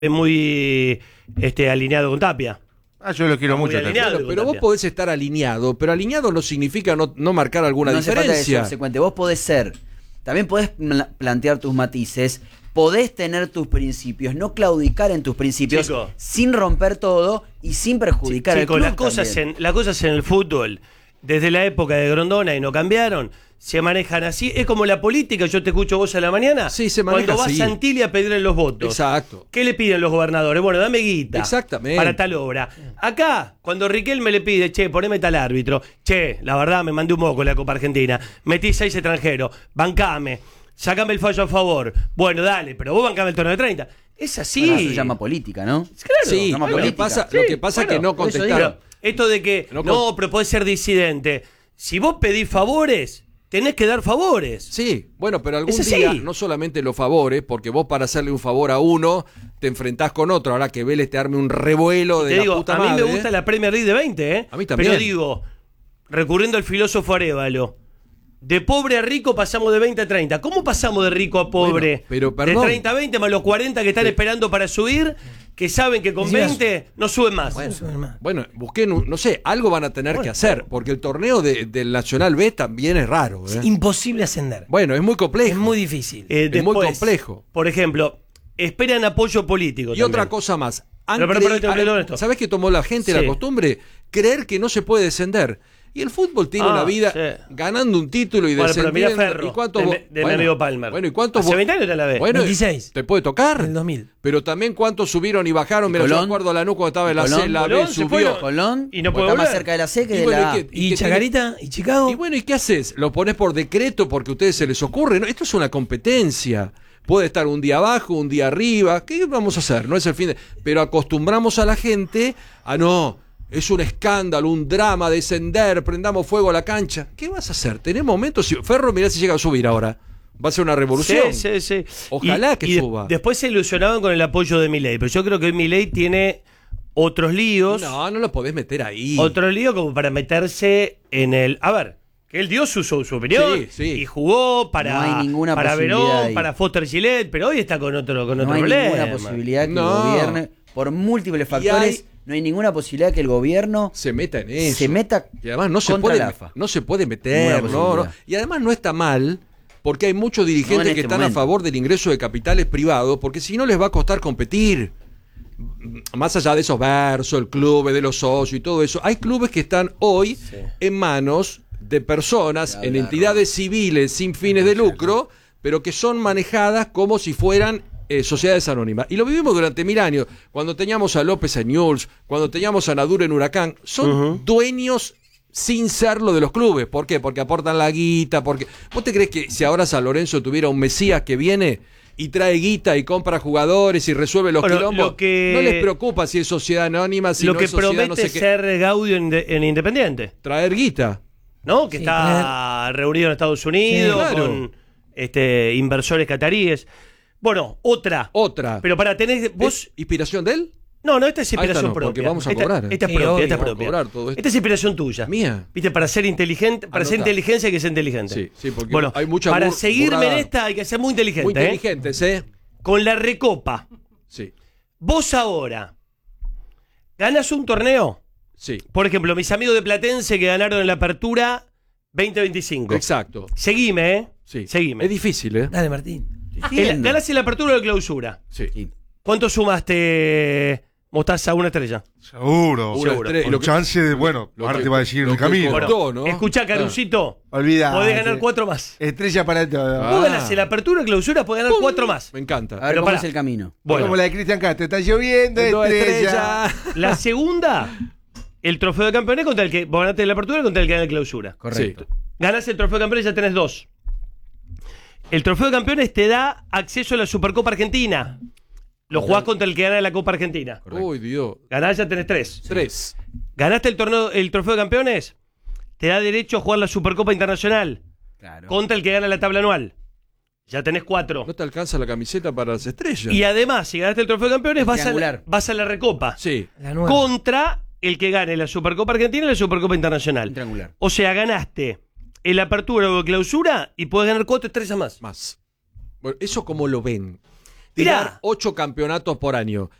muy alineado con Tapia. Yo lo quiero mucho. Alineado, pero vos podés estar alineado, pero alineado no significa no marcar alguna diferencia. Vos podés ser, también podés plantear tus matices, podés tener tus principios, no claudicar en tus principios, Chico, sin romper todo y sin perjudicar al club. Las cosas en el fútbol, desde la época de Grondona y no cambiaron, se manejan así. Es como la política. Yo te escucho vos a la mañana. Sí, se maneja cuando así. vas a Santilli a pedirle los votos. Exacto. ¿Qué le piden los gobernadores? Bueno, dame guita. Exactamente. Para tal obra. Acá, cuando Riquelme le pide, che, poneme tal árbitro. Che, la verdad me mandé un moco en la Copa Argentina. Metí 6 extranjeros. Bancame. Sacame el fallo a favor. Bueno, dale, pero vos bancame el torneo de 30. Es así. Bueno, eso se llama política, ¿no? Claro. Sí, llama lo que política. pasa es que no contestaron. Pero esto de que, pero podés ser disidente. Si vos pedís favores, tenés que dar favores. Sí, bueno, pero algún día no solamente los favores, porque vos para hacerle un favor a uno te enfrentás con otro. Ahora que Vélez te arme un revuelo de la puta madre. A mí me gusta la Premier League de 20, ¿eh? A mí también. Pero digo, recurriendo al filósofo Arévalo, de pobre a rico pasamos de 20 a 30. ¿Cómo pasamos de rico a pobre? Bueno, pero perdón. De 30 a 20 más los 40 que están esperando para subir, que saben que con 20 no suben más. Bueno, busquen, no sé, algo van a tener que hacer, porque el torneo del Nacional B también es raro. Es imposible ascender. Bueno, es muy complejo. Es muy difícil. Es muy complejo. Por ejemplo, esperan apoyo político. Y también. otra cosa más. ¿Sabés qué tomó la gente la costumbre? Creer que no se puede descender. Y el fútbol tiene una vida ganando un título y descendiendo. Pero mira Ferro, ¿Y cuántos de mi amigo Palmer. Bueno, ¿y cuántos hace 20 años era la B. Bueno, 26. ¿Te puede tocar? En el 2000. Pero también cuántos subieron y bajaron. Mira, yo acuerdo a Lanús cuando estaba en la C, la B, subió. Colón, y no puede está volver. más cerca de la C que de la A. Y Chacarita y Chicago. Y bueno, ¿y qué haces? ¿Lo pones por decreto porque a ustedes se les ocurre? No, esto es una competencia. Puede estar un día abajo, un día arriba. ¿Qué vamos a hacer? No es el fin de... Pero acostumbramos a la gente a no... Es un escándalo, un drama, descender, prendamos fuego a la cancha. ¿Qué vas a hacer? Tenés momentos... Ferro, mirá si llega a subir ahora. Va a ser una revolución. Sí. Ojalá que suba. Después se ilusionaban con el apoyo de Milei, pero yo creo que hoy Milei tiene otros líos. No lo podés meter ahí. Otro lío como para meterse en el... A ver, que él dio su opinión y jugó para, no hay ninguna para Verón, ahí. Para Foster Gillette, pero hoy está con otro problema. No hay ninguna posibilidad que el gobierno, por múltiples factores... No hay ninguna posibilidad que el gobierno se meta en eso. Se meta y además no se puede meter. Y además no está mal, porque hay muchos dirigentes que están a favor del ingreso de capitales privados, porque si no les va a costar competir. Más allá de esos versos, el club de los socios y todo eso, hay clubes que están hoy en manos de personas, en entidades civiles sin fines de lucro, pero que son manejadas como si fueran sociedades anónimas. Y lo vivimos durante 1000 años. Cuando teníamos a López en Newell's, cuando teníamos a Nadur en Huracán, son dueños sin serlo de los clubes. ¿Por qué? Porque aportan la guita. Porque ¿vos te crees que si ahora San Lorenzo tuviera un Mesías que viene y trae guita y compra jugadores y resuelve los quilombos? No les preocupa si es sociedad anónima, si lo no que es sociedad, promete no sé qué. ser Gaudio en Independiente. Traer guita. ¿No? Que está reunido en Estados Unidos con inversores cataríes. Bueno, otra. Pero para tener vos... ¿Es inspiración de él? No, esta es inspiración propia. Porque vamos a cobrar. Esta es propia, esta es propia. Cobrar todo esto. Esta es inspiración tuya. Mía. Viste, para ser inteligente, para ser inteligencia hay que ser inteligente. Sí, porque bueno, hay mucha para seguirme burrada. en esta hay que ser muy inteligente. Muy inteligentes, Con la Recopa. Sí. Vos ahora ganas un torneo. Sí. Por ejemplo, mis amigos de Platense que ganaron en la Apertura 2025. Exacto. Seguime, Sí. Seguime. Es difícil, Dale, Martín. Ganás en la Apertura o la Clausura. Sí. ¿Cuánto sumaste, Mostaza, una estrella? Seguro. Con chance de, ahora te va a decir el camino. Bueno, escuchá, Carucito. Olvidá. Podés ganar 4 más. Estrella para todo. Vos ganás en la Apertura o Clausura, podés ganar 4 más. Me encanta. A ver cómo es el camino. Bueno, Como la de Cristian Castro. Está lloviendo, estrella. La segunda, el trofeo de campeones contra el que vos ganaste en la Apertura contra el que gana la Clausura. Correcto. Sí. Ganás el trofeo de campeones, ya tenés 2. El trofeo de campeones te da acceso a la Supercopa Argentina. Lo jugás contra el que gana la Copa Argentina. Uy, Dios. Ganás, ya tenés 3. 3. Ganaste el trofeo de campeones, te da derecho a jugar la Supercopa Internacional. Claro. Contra el que gana la tabla anual. Ya tenés 4. No te alcanza la camiseta para las estrellas. Y además, si ganaste el trofeo de campeones, vas a la Recopa. Sí. La nueva. Contra el que gane la Supercopa Argentina y la Supercopa Internacional. Triangular. O sea, ganaste el Apertura o el Clausura y podés ganar 4 estrellas más. Bueno, ¿eso cómo lo ven? tirar Mirá. 8 campeonatos por año.